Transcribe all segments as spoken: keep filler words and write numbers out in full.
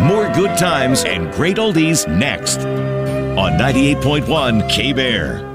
More good times and great oldies next on ninety-eight point one K-Bear.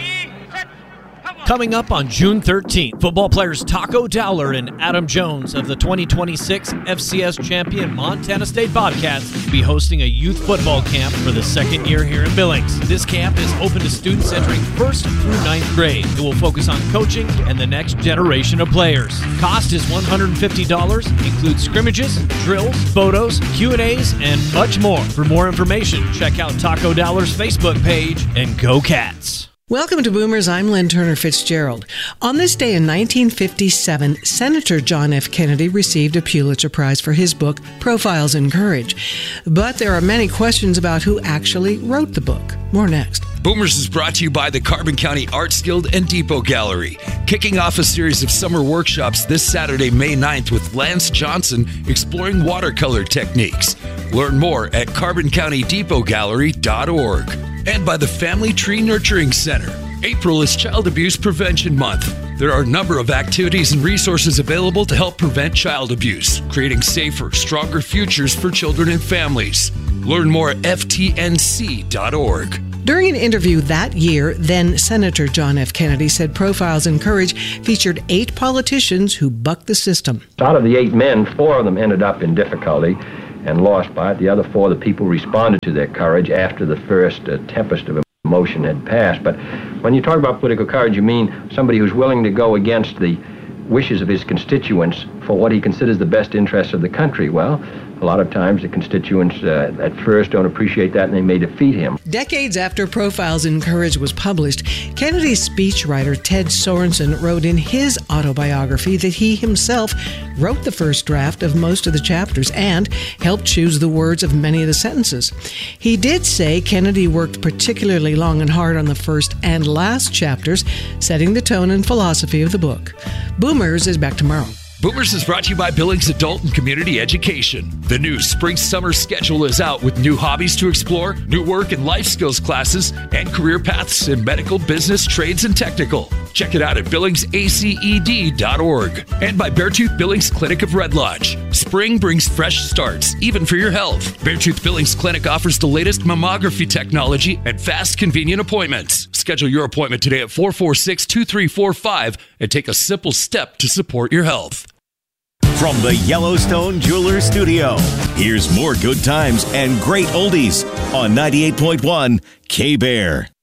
Coming up on June thirteenth, football players Taco Dowler and Adam Jones of the twenty twenty-six F C S champion Montana State Bobcats will be hosting a youth football camp for the second year here in Billings. This camp is open to students entering first through ninth grade. It will focus on coaching and the next generation of players. Cost is one hundred fifty dollars, includes scrimmages, drills, photos, Q and A's, and much more. For more information, check out Taco Dowler's Facebook page and go Cats. Welcome to Boomers. I'm Lynn Turner Fitzgerald. On this day in nineteen fifty-seven, Senator John F. Kennedy received a Pulitzer Prize for his book, Profiles in Courage. But there are many questions about who actually wrote the book. More next. Boomers is brought to you by the Carbon County Arts Guild and Depot Gallery, kicking off a series of summer workshops this Saturday, May ninth, with Lance Johnson exploring watercolor techniques. Learn more at carbon county depot gallery dot org. And by the Family Tree Nurturing Center. April is Child Abuse Prevention Month. There are a number of activities and resources available to help prevent child abuse, creating safer, stronger futures for children and families. Learn more at F T N C dot org. During an interview that year, then Senator John F. Kennedy said Profiles in Courage featured eight politicians who bucked the system. Out of the eight men, four of them ended up in difficulty and lost by it. The other four, the people responded to their courage after the first uh, tempest of emotion had passed. But when you talk about political courage, you mean somebody who's willing to go against the wishes of his constituents for what he considers the best interests of the country. Well, a lot of times the constituents uh, at first don't appreciate that and they may defeat him. Decades after Profiles in Courage was published, Kennedy's speechwriter Ted Sorensen wrote in his autobiography that he himself wrote the first draft of most of the chapters and helped choose the words of many of the sentences. He did say Kennedy worked particularly long and hard on the first and last chapters, setting the tone and philosophy of the book. Boomers is back tomorrow. Boomers is brought to you by Billings Adult and Community Education. The new spring-summer schedule is out with new hobbies to explore, new work and life skills classes, and career paths in medical, business, trades, and technical. Check it out at billings a c e d dot org. And by Beartooth Billings Clinic of Red Lodge. Spring brings fresh starts, even for your health. Beartooth Billings Clinic offers the latest mammography technology and fast, convenient appointments. Schedule your appointment today at four four six, two three four five and take a simple step to support your health. From the Yellowstone Jewelers Studio, here's more good times and great oldies on ninety-eight point one K-Bear.